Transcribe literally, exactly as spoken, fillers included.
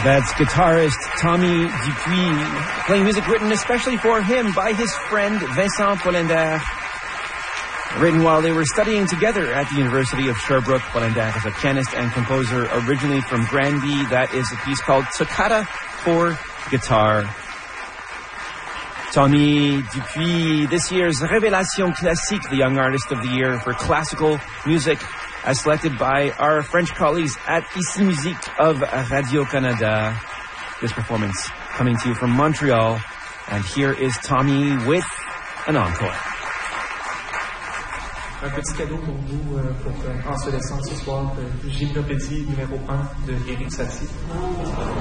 That's guitarist Tommy Dupuis, playing music written especially for him by his friend Vincent Polander. Written while they were studying together at the University of Sherbrooke. Polander is a pianist and composer originally from Granby. That is a piece called Toccata for Guitar. Tommy Dupuis, this year's Révélation Classique, the Young Artist of the Year for classical music, as selected by our French colleagues at Ici Musique of Radio-Canada. This performance coming to you from Montreal. And here is Tommy with an encore. Un petit cadeau pour vous, euh, pour euh, En se laissant ce soir, euh, Gymnopédie numéro un de Éric Satie.